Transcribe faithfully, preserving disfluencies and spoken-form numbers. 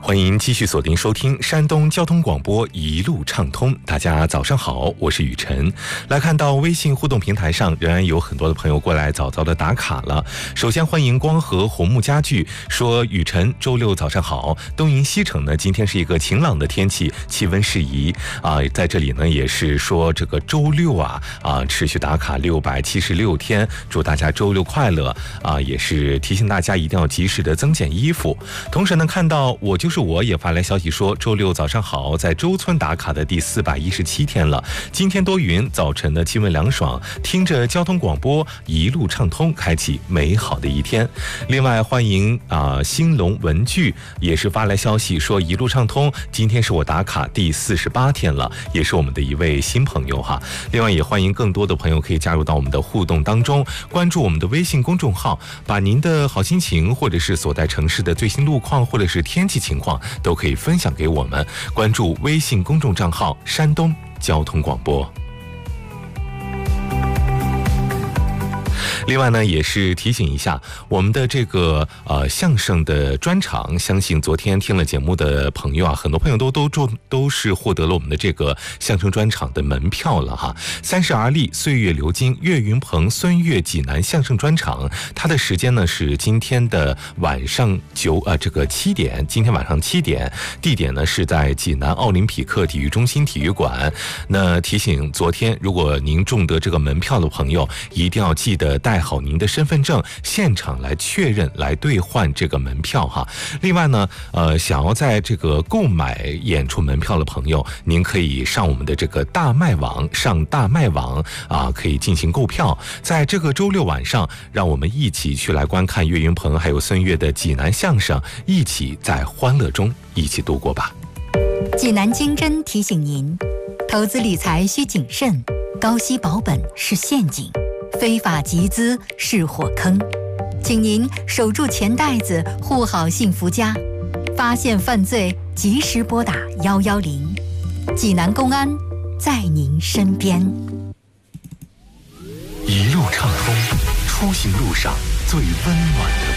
欢迎继续锁定收听山东交通广播一路畅通。大家早上好，我是雨晨。来看到微信互动平台上仍然有很多的朋友过来早早的打卡了。首先欢迎光和红木家具说，雨晨周六早上好，东营西城呢今天是一个晴朗的天气，气温适宜啊。在这里呢也是说这个周六啊啊持续打卡六百七十六天，祝大家周六快乐啊，也是提醒大家一定要及时的增减衣服。同时呢看到我就是我也发来消息说，周六早上好，在周村打卡的第四百一十七天了。今天多云，早晨的气温凉爽，听着交通广播一路畅通，开启美好的一天。另外欢迎啊、呃、兴隆文具也是发来消息说，一路畅通，今天是我打卡第四十八天了，也是我们的一位新朋友哈。另外也欢迎更多的朋友可以加入到我们的互动当中，关注我们的微信公众号，把您的好心情或者是所在城市的最新路况或者是天气情况都可以分享给我们，关注微信公众账号山东交通广播。另外呢也是提醒一下我们的这个呃相声的专场，相信昨天听了节目的朋友啊，很多朋友都都都都是获得了我们的这个相声专场的门票了哈。三十而立，岁月流金，岳云鹏、孙越济南相声专场，它的时间呢是今天的晚上九呃这个七点，今天晚上七点，地点呢是在济南奥林匹克体育中心体育馆。那提醒昨天如果您中得这个门票的朋友，一定要记得带好您的身份证，现场来确认来兑换这个门票哈。另外呢呃想要在这个购买演出门票的朋友，您可以上我们的这个大麦网，上大麦网啊可以进行购票。在这个周六晚上，让我们一起去来观看岳云鹏还有孙越的济南相声，一起在欢乐中一起度过吧。 济南经侦提醒您，投资理财需谨慎，高息保本是陷阱，非法集资是火坑，请您守住钱袋子，护好幸福家。发现犯罪，及时拨打一一零，济南公安在您身边。 一路畅通，出行路上最温暖的